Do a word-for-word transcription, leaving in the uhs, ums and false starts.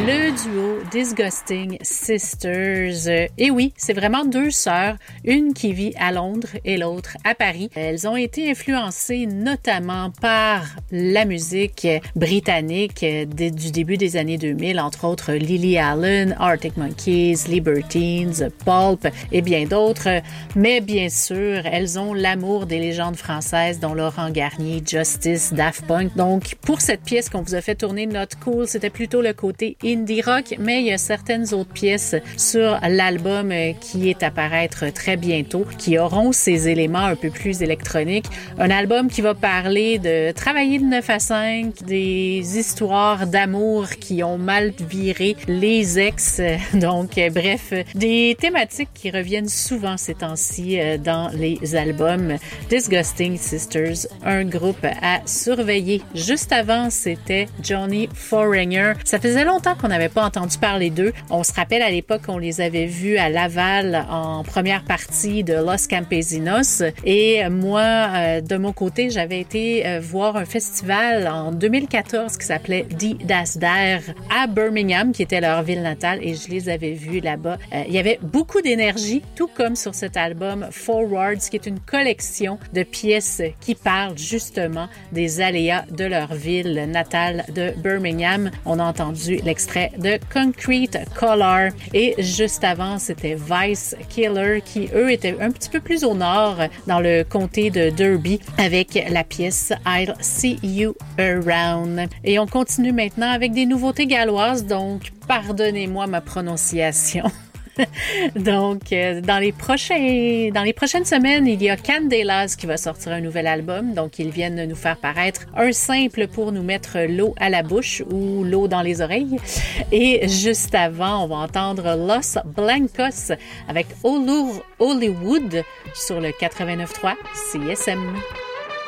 le duo Disgusting Sisters. Et oui, c'est vraiment deux sœurs, une qui vit à Londres et l'autre à Paris. Elles ont été influencées notamment par la musique britannique du début des années deux mille, entre autres Lily Allen, Arctic Monkeys, Libertines, Pulp et bien d'autres. Mais bien sûr, elles ont l'amour des légendes françaises dont Laurent Garnier, Justice, Daft Punk. Donc, pour cette pièce qu'on vous a fait tourner, Not Cool, c'était plutôt le côté indie rock, mais il y a certaines autres pièces sur l'album qui est à paraître très bientôt, qui auront ces éléments un peu plus électroniques. Un album qui va parler de travailler de neuf à cinq, des histoires d'amour qui ont mal viré, les ex, donc bref, des thématiques qui reviennent souvent ces temps-ci dans les albums. Disgusting Sisters, un groupe à surveiller. Juste avant, c'était Johnny Foreigner. Ça faisait longtemps qu'on n'avait pas entendu parler d'eux. On se rappelle à l'époque qu'on les avait vus à Laval en première partie de Los Campesinos. Et moi, euh, de mon côté, j'avais été euh, voir un festival en deux mille quatorze qui s'appelait Die Das Der à Birmingham, qui était leur ville natale, et je les avais vus là-bas. Euh, il y avait beaucoup d'énergie, tout comme sur cet album Forwards, qui est une collection de pièces qui parlent justement des aléas de leur ville natale de Birmingham. On a entendu l'extrait de Concrete Color et juste avant, c'était Vice Killer qui, eux, étaient un petit peu plus au nord dans le comté de Derby avec la pièce I'll See You Around. Et on continue maintenant avec des nouveautés galloises, donc pardonnez-moi ma prononciation. Donc, euh, dans les prochains, dans les prochaines semaines, il y a Candelas qui va sortir un nouvel album. Donc, ils viennent nous faire paraître un simple pour nous mettre l'eau à la bouche ou l'eau dans les oreilles. Et juste avant, on va entendre Los Blancos avec Olur Hollywood sur le quatre-vingt-neuf point trois C S M.